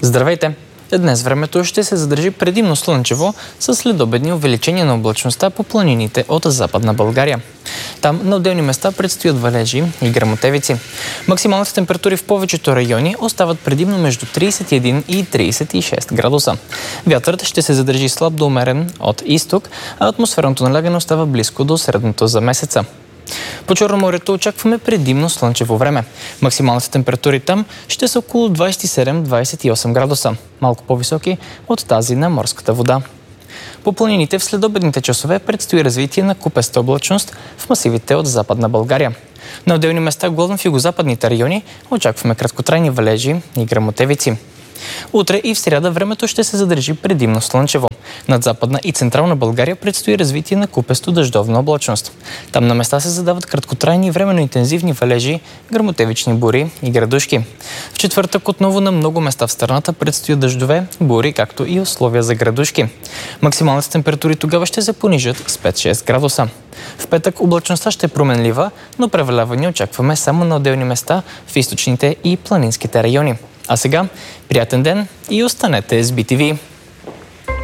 Здравейте! Днес времето ще се задържи предимно слънчево с следобедни увеличения на облачността по планините от Западна България. Там на отделни места предстоят валежи и гръмотевици. Максималните температури в повечето райони остават предимно между 31 и 36 градуса. Вятърът ще се задържи слаб до умерен от изток, а атмосферното налягане остава близко до средното за месеца. По Черноморието очакваме предимно слънчево време. Максималните температури там ще са около 27-28 градуса, малко по-високи от тази на морската вода. По планините в следобедните часове предстои развитие на купеста облачност в масивите от Западна България. На отделни места, главно в югозападните райони, очакваме краткотрайни валежи и гръмотевици. Утре и в сряда времето ще се задържи предимно слънчево. Над Западна и Централна България предстои развитие на купесто дъждовна облачност. Там на места се задават краткотрайни и временно интензивни валежи, гръмотевични бури и градушки. В четвъртък отново на много места в страната предстоят дъждове, бури, както и условия за градушки. Максималните температури тогава ще се понижат с 5-6 градуса. В петък облачността ще е променлива, но превалявания очакваме само на отделни места в източните и планинските райони. А сега, приятен ден и останете с BTV!